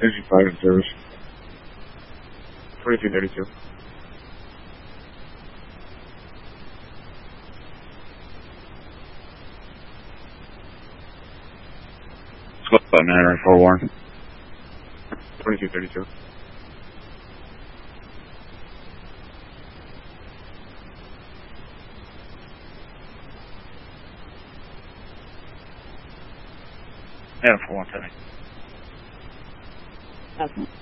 Energy 5 in service. 2232. Split button, Henry, forewarned. 2232. Yeah, 417. Okay.